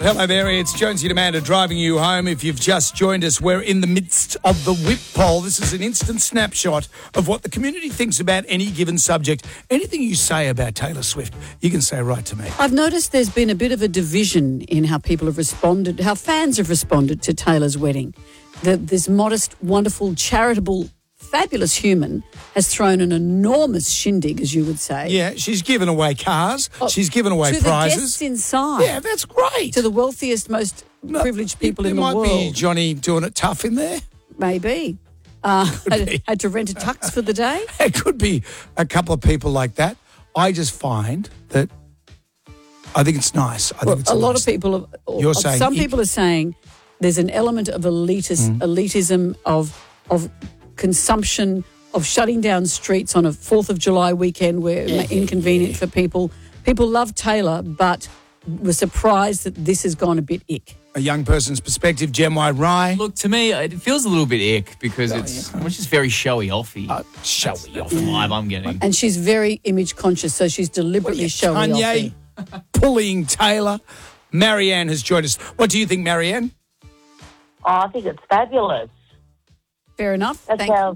Hello there, it's Jonesy and Amanda driving you home. If you've just joined us, we're in the midst of the whip poll. This is an instant snapshot of what the community thinks about any given subject. Anything you say about Taylor Swift, you can say right to me. I've noticed there's been a bit of a division in how people have responded, how fans have responded to Taylor's wedding. This modest, wonderful, charitable, fabulous human has thrown an enormous shindig, as you would say. Yeah, she's given away cars. She's given away to prizes. To the guests inside. Yeah, that's great. To the wealthiest, most privileged people in the world. There might be Johnny doing it tough in there. Maybe. Had to rent a tux for the day. It could be a couple of people like that. I just find that I think it's nice. I think it's a lot of people. You're saying some people are saying there's an element of elitism of consumption, of shutting down streets on a 4th of July weekend where inconvenient for people. People love Taylor, but were surprised that this has gone a bit ick. A young person's perspective, Gem White Rye. Look, to me, it feels a little bit ick because it's just very showy-offy. Showy That's the vibe I'm getting. And she's very image conscious, so she's deliberately showing Kanye pulling Taylor. Marianne has joined us. What do you think, Marianne? Oh, I think it's fabulous. Fair enough. That's how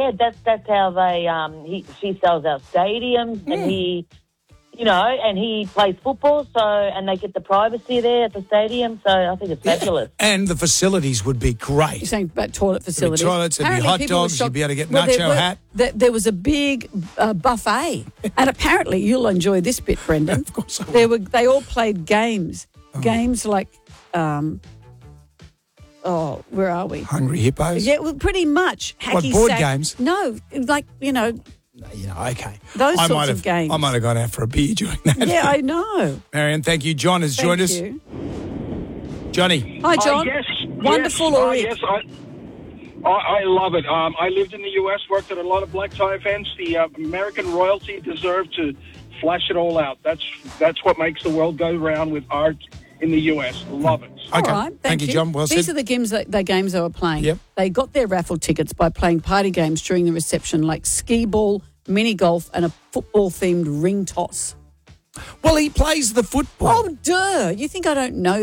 they. She sells out stadiums, and he, and he plays football. So, and they get the privacy there at the stadium. So, I think it's fabulous. And the facilities would be great. You're saying about toilet facilities. There'd be toilets, there'd be hot dogs. You'd be able to get nacho hat. There was a big buffet, and apparently you'll enjoy this bit, Brendan. Of course, I will. They all played games like. Where are we? Hungry Hippos? Yeah, well, pretty much. Hacky board sack. Games? No, like, Okay. Those sorts of games. I might have gone out for a beer during that. Yeah, I know. Marianne, thank you. John has joined us. Thank you. Johnny. Hi, John. Yes. Wonderful or ick? Yes, I love it. I lived in the U.S., worked at a lot of black tie events. The American royalty deserved to flash it all out. That's what makes the world go round with art in the U.S. Love it. Okay. All right, thank you, John. Well These said. are the games they were playing. Yep. They got their raffle tickets by playing party games during the reception, like skee ball, mini golf, and a football-themed ring toss. Well, he plays the football. Oh, duh. You think I don't know